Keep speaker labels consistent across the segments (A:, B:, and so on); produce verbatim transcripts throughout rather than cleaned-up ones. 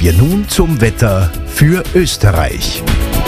A: wir nun zum Wetter für Österreich.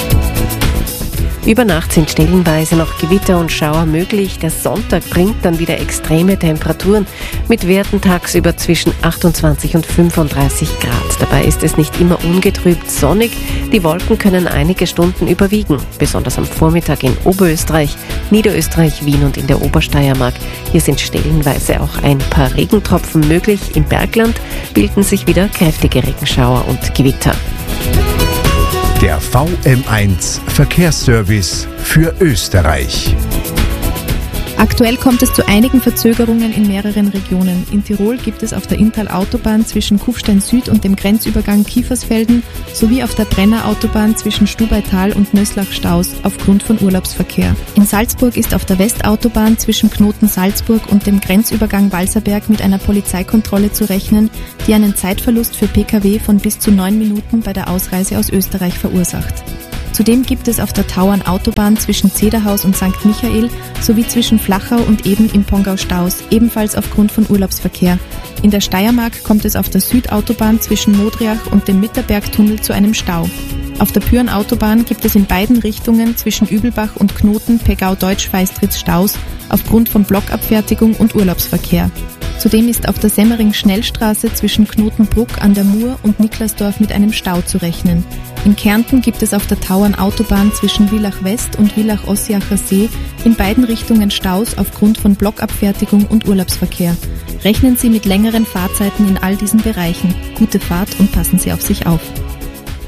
B: Über Nacht sind stellenweise noch Gewitter und Schauer möglich. Der Sonntag bringt dann wieder extreme Temperaturen mit Werten tagsüber zwischen achtundzwanzig und fünfunddreißig Grad. Dabei ist es nicht immer ungetrübt sonnig. Die Wolken können einige Stunden überwiegen, besonders am Vormittag in Oberösterreich, Niederösterreich, Wien und in der Obersteiermark. Hier sind stellenweise auch ein paar Regentropfen möglich. Im Bergland bilden sich wieder kräftige Regenschauer und Gewitter.
A: Der V M eins Verkehrsservice für Österreich.
C: Aktuell kommt es zu einigen Verzögerungen in mehreren Regionen. In Tirol gibt es auf der Inntal-Autobahn zwischen Kufstein Süd und dem Grenzübergang Kiefersfelden sowie auf der Brenner-Autobahn zwischen Stubaital und Nöslach Staus aufgrund von Urlaubsverkehr. In Salzburg ist auf der Westautobahn zwischen Knoten Salzburg und dem Grenzübergang Walserberg mit einer Polizeikontrolle zu rechnen, die einen Zeitverlust für Pkw von bis zu neun Minuten bei der Ausreise aus Österreich verursacht. Zudem gibt es auf der Tauern-Autobahn zwischen Zederhaus und Sankt Michael sowie zwischen Flachau und Eben im Pongau Staus, ebenfalls aufgrund von Urlaubsverkehr. In der Steiermark kommt es auf der Südautobahn zwischen Modriach und dem Mitterbergtunnel zu einem Stau. Auf der Pyhrn-Autobahn gibt es in beiden Richtungen zwischen Übelbach und Knoten Pegau-Deutsch-Feistritz Staus aufgrund von Blockabfertigung und Urlaubsverkehr. Zudem ist auf der Semmering-Schnellstraße zwischen Knotenbruck an der Mur und Niklasdorf mit einem Stau zu rechnen. In Kärnten gibt es auf der Tauern-Autobahn zwischen Villach West und Villach Ossiacher See in beiden Richtungen Staus aufgrund von Blockabfertigung und Urlaubsverkehr. Rechnen Sie mit längeren Fahrzeiten in all diesen Bereichen. Gute Fahrt und passen Sie auf sich auf.